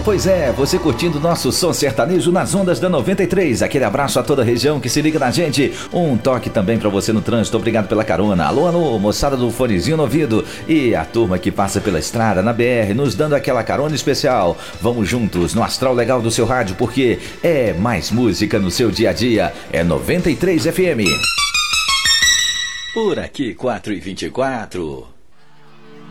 Pois é, você curtindo nosso som sertanejo nas ondas da 93. Aquele abraço a toda a região que se liga na gente. Um toque também pra você no trânsito. Obrigado pela carona. Alô, alô, moçada do fonezinho no ouvido. E a turma que passa pela estrada, na BR, nos dando aquela carona especial. Vamos juntos no astral legal do seu rádio, porque é mais música no seu dia a dia. É 93 FM. Por aqui, 4h24.